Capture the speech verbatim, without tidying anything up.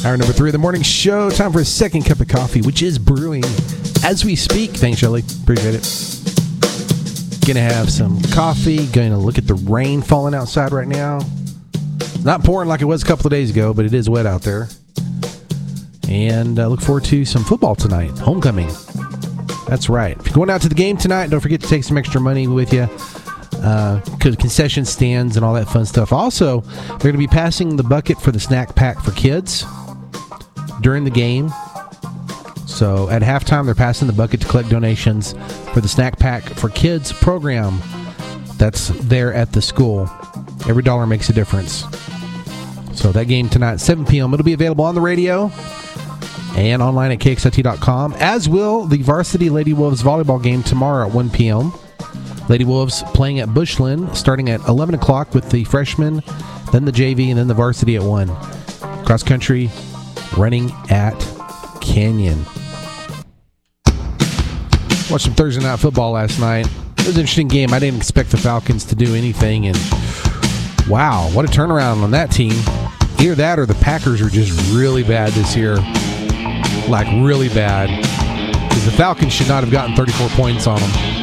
Hour number three of the morning show. Time for a second cup of coffee, which is brewing as we speak. Thanks, Shelley. Appreciate it. Gonna have some coffee. Gonna look at the rain falling outside right now. It's not pouring like it was a couple of days ago, but it is wet out there. And uh, look forward to some football tonight. Homecoming. That's right. If you're going out to the game tonight, don't forget to take some extra money with you. Uh, concession stands and all that fun stuff. Also, they're going to be passing the bucket for the snack pack for kids during the game. So at halftime, they're passing the bucket to collect donations for the snack pack for kids program that's there at the school. Every dollar makes a difference. So that game tonight, seven p.m. It'll be available on the radio and online at K X I T dot com, as will the varsity Lady Wolves volleyball game tomorrow at one p.m. Lady Wolves playing at Bushland, starting at eleven o'clock with the freshmen, then the J V, and then the varsity at one. Cross country running at Canyon. Watched some Thursday Night Football last night. It was an interesting game. I didn't expect the Falcons to do anything, and wow, what a turnaround on that team. Either that or the Packers are just really bad this year. Like, really bad. Because the Falcons should not have gotten thirty-four points on them.